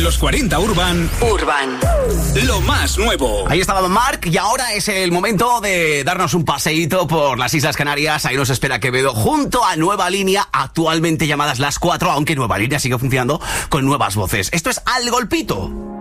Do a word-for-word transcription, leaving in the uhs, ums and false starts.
los cuarenta Urban. Urban. Lo más nuevo. Ahí estaba Marc y ahora es el momento de darnos un paseíto por las Islas Canarias. Ahí nos espera Quevedo junto a Nueva Línea, actualmente llamadas Las Cuatro, aunque Nueva Línea sigue funcionando con nuevas voces. Esto es Al Golpito.